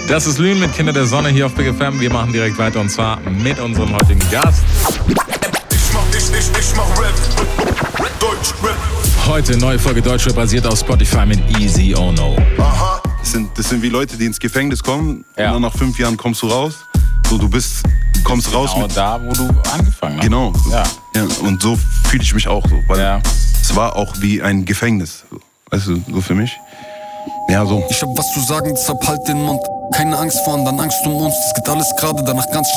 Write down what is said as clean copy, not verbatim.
Das ist Lünen mit Kinder der Sonne hier auf Big FM. Wir machen direkt weiter und zwar mit unserem heutigen Gast. Ich mach Rap, Deutschrap. Heute neue Folge Deutschrap basiert auf Spotify mit Easy Oh No. Aha. Das sind wie Leute, die ins Gefängnis kommen Ja. und dann nach 5 Jahren kommst du raus. So, kommst raus Genau mit... da, wo du angefangen hast. Genau. Ja. Ja, und so fühle ich mich auch so. Weil Ja. es war auch wie ein Gefängnis. So. Weißt du, so für mich. Ja, so. Ich hab was zu sagen, deshalb halt den Mund. Keine Angst vor anderen, Angst um uns. Das geht alles gerade danach ganz